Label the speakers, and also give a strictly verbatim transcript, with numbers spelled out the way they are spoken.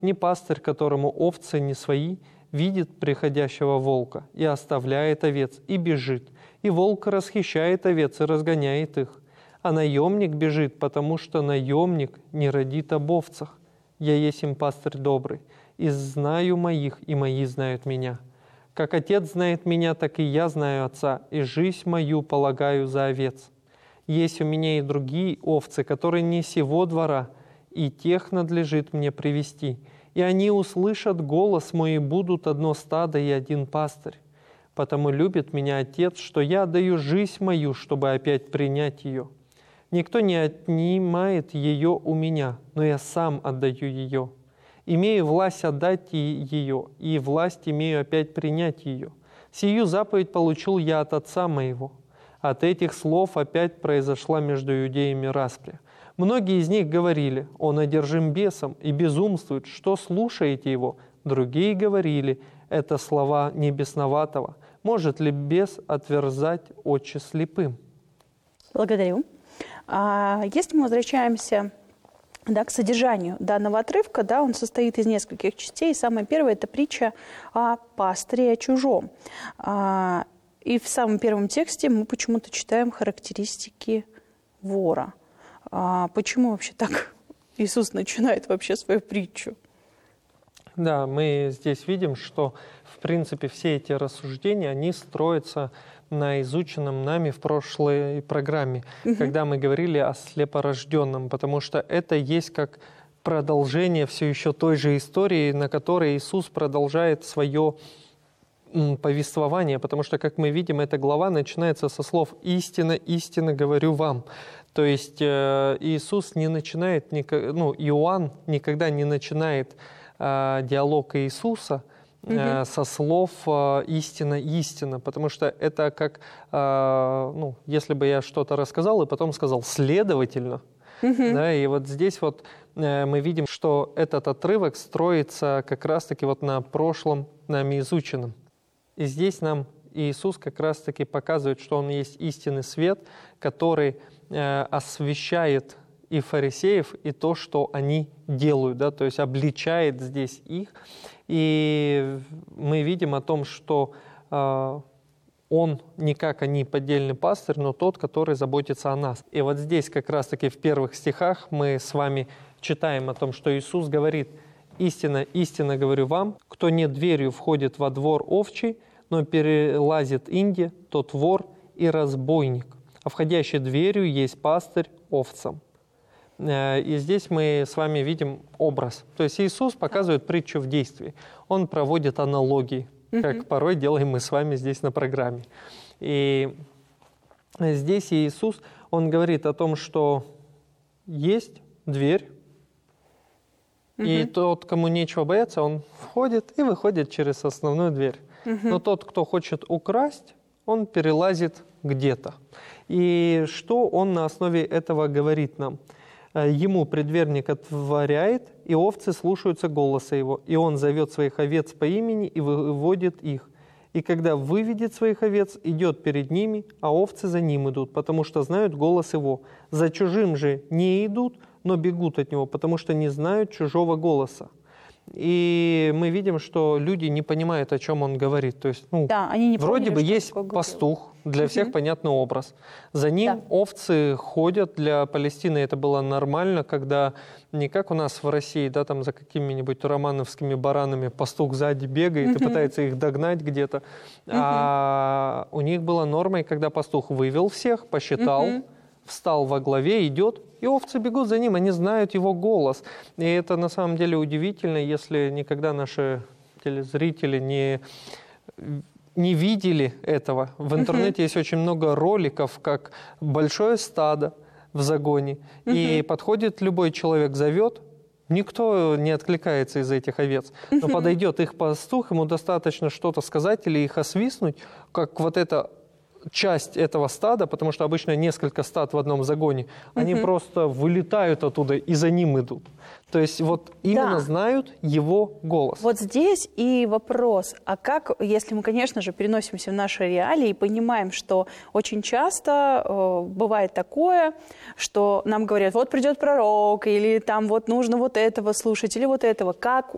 Speaker 1: Не пастырь, которому овцы не свои, видит приходящего волка и оставляет овец, и бежит. И волк расхищает овец и разгоняет их. А наемник бежит, потому что наемник не родит об овцах. Я есть им пастырь добрый, и знаю моих, и мои знают меня. Как Отец знает меня, так и я знаю Отца, и жизнь мою полагаю за овец. Есть у меня и другие овцы, которые не сего двора, и тех надлежит мне привести. И они услышат голос мой, и будут одно стадо и один пастырь. Потому любит меня Отец, что я даю жизнь мою, чтобы опять принять ее. Никто не отнимает ее у меня, но я сам отдаю ее. Имею власть отдать ее, и власть имею опять принять ее. Сию заповедь получил я от Отца моего. От этих слов опять произошла между иудеями распря. Многие из них говорили: он одержим бесом и безумствует, что слушаете его? Другие говорили: это слова небесноватого. Может ли бес отверзать очи слепым?
Speaker 2: Благодарю. А если мы возвращаемся, да, к содержанию данного отрывка, да, он состоит из нескольких частей. Самая первая – это притча о пастыре и о чужом. А, и в самом первом тексте мы почему-то читаем характеристики вора. А почему вообще так Иисус начинает вообще свою притчу?
Speaker 1: Да, мы здесь видим, что, в принципе, все эти рассуждения, они строятся на изученном нами в прошлой программе, угу. когда мы говорили о слепорожденном, потому что это есть как продолжение все еще той же истории, на которой Иисус продолжает свое повествование, потому что, как мы видим, эта глава начинается со слов «Истина, истинно говорю вам». То есть э, Иисус не начинает, ну, Иоанн никогда не начинает э, диалог Иисуса э, угу. со слов э, «истина, истина», потому что это как, э, ну, если бы я что-то рассказал и потом сказал «следовательно», угу. да, и вот здесь вот э, мы видим, что этот отрывок строится как раз-таки вот на прошлом нами изученном. И здесь нам Иисус как раз-таки показывает, что Он есть истинный свет, который э, освещает и фарисеев, и то, что они делают, да, то есть обличает здесь их. И мы видим о том, что э, Он не как они поддельный пастырь, но тот, который заботится о нас. И вот здесь как раз-таки в первых стихах мы с вами читаем о том, что Иисус говорит: «Истинно, истинно говорю вам, кто не дверью входит во двор овчий, но перелазит инди, тот вор и разбойник, а входящий дверью есть пастырь овцам». И здесь мы с вами видим образ. То есть Иисус показывает притчу в действии. Он проводит аналогии, как mm-hmm. порой делаем мы с вами здесь на программе. И здесь Иисус, Он говорит о том, что есть дверь, mm-hmm. и тот, кому нечего бояться, он входит и выходит через основную дверь. Mm-hmm. Но тот, кто хочет украсть, он перелазит где-то. И что он на основе этого говорит нам? Ему предверник отворяет, и овцы слушаются голоса его, и он зовет своих овец по имени и выводит их. И когда выведет своих овец, идет перед ними, а овцы за ним идут, потому что знают голос его. За чужим же не идут, но бегут от него, потому что не знают чужого голоса. И мы видим, что люди не понимают, о чем он говорит. То есть, ну,
Speaker 2: да, они не
Speaker 1: вроде
Speaker 2: поняли,
Speaker 1: бы есть пастух, для всех угу. понятный образ. За ним да. овцы ходят. Для Палестины это было нормально, когда не как у нас в России, да, там за какими-нибудь романовскими баранами пастух сзади бегает угу. и пытается их догнать где-то. Угу. А у них было нормой, когда пастух вывел всех, посчитал, угу. встал во главе, идет, и овцы бегут за ним, они знают его голос. И это на самом деле удивительно, если никогда наши телезрители не, не видели этого. В интернете uh-huh. есть очень много роликов, как большое стадо в загоне, uh-huh. и подходит любой человек, зовет, никто не откликается из этих овец. Но uh-huh. подойдет их пастух, ему достаточно что-то сказать или их освистнуть, как вот это часть этого стада, потому что обычно несколько стад в одном загоне, они угу. просто вылетают оттуда и за ним идут. То есть вот именно да. знают его голос.
Speaker 2: Вот здесь и вопрос, а как, если мы, конечно же, переносимся в наши реалии и понимаем, что очень часто э, бывает такое, что нам говорят, вот придет пророк, или там вот нужно вот этого слушать, или вот этого. Как